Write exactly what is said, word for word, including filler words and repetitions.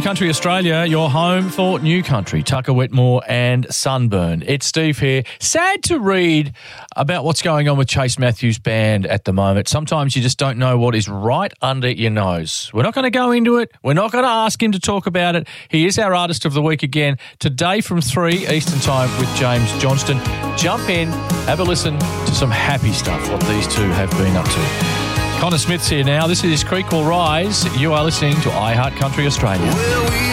Country Australia, your home for New Country, Tucker Whitmore and Sunburn. It's Steve here. Sad to read about what's going on with Chase Matthews' band at the moment. Sometimes you just don't know what is right under your nose. We're not going to go into it. We're not going to ask him to talk about it. He is our Artist of the Week again, today from three Eastern Time with James Johnston. Jump in, have a listen to some happy stuff, what these two have been up to. Connor Smith's here now. This is Creek Will Rise. You are listening to iHeart Country Australia.